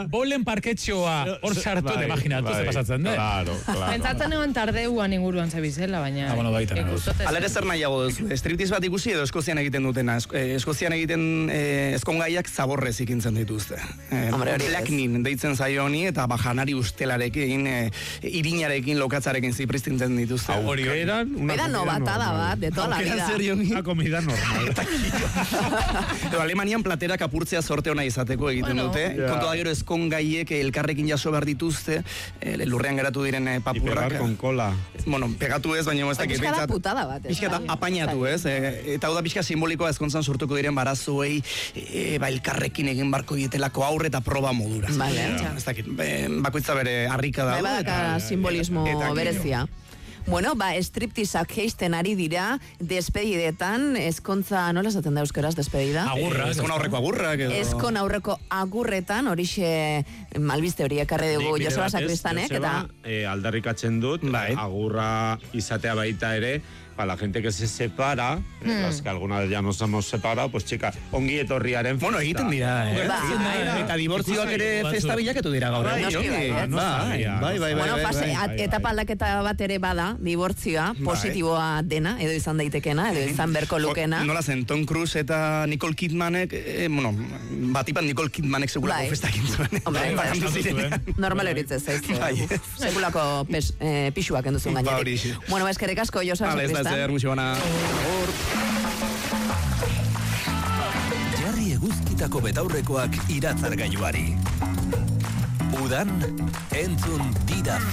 bolen parketxoa hor sartu, imaginatu ze pasatzen, de? Claro. Pentsatzen egon tardeuan inguruan zebizela, baina... Bueno, baita nago. Alere zer nahiago duzu, striptease bat ikusi edo Eskozian egiten dutena. Eskozian egiten ezkongaiak zaborrez ikintzen dituzte. Blacknin deitzen zaio honi, eta janari ustelarekin, irinarekin, lokatzarekin zipristintzen dituzte. Aukeran, Era novatada bat, de toda la vida. Una comida normal. Edo Alemanian platerak apurtzea sorte ona izateko egiten dute. Kontu da gero ezkongaiek elkarrekin jaso behar dituzte, lurrean geratu diren papurrak. Y pegar con cola. Bueno, pegatu ez, baina ez dakit. Pixka da putada bat. Pixka apainatu ez. Eta hau da pixka simbolikoa ezkontzan sortuko diren barazuei elkarrekin egin barko dietelako aurre eta proba modura. Vale. Ez dakit, bakoitza bere harrika da. Badaka simbolismo berezia. Bueno, stripteasak geisten ari dira, despedidetan, ezkontza, nola esaten da euskaraz, despedida? Agurra. Ezkon aurreko agurrak edo. Ezkon aurreko agurretan, horixe albiste hori ekarri dugu Joseba Sakristanek, eta... aldarrikatzen dut, agurra izatea baita ere, para la gente que se separa, las que alguna vez ya nos hemos separado, pues chica, ongi etorriaren festa. Bueno, egiten dira, Eta dibortzioak ere festa bilakatu dira gaur. Bai. Etapa aldaketa bat ere bada, dibortzioa, positiboa dena, edo izan daitekena, edo izan berko lukena. Nola zen, Tom Cruise eta Nicole Kidmanek, batipan Nicole Kidmanek segulako festakin zuen. Normal horitzez, segulako pixuak enduzun gainetik. Bueno, eskerrik asko, Joseba Sakristan. Mucho bona. Jarri eguzkitako betaurrekoak iratzargailuari. Udan, entzun dira